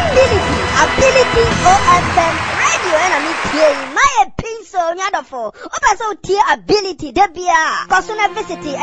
Ability OFM radio and my pin so nyadofo. Opa so ability debia. Personal visit